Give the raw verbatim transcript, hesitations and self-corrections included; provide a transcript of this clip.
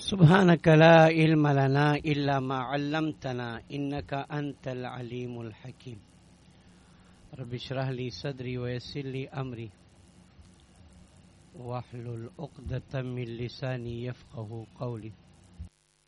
सुब्हानक ला इल्म लना इल्ला मा अल्लमतना इन्नका अंतल अलीमुल हकीम। रब्बि इश्रह ली सदरी व यस्सिर ली अमरी वहलुल उक़दतम मिन लिसानी यफ़क़हू क़ौली।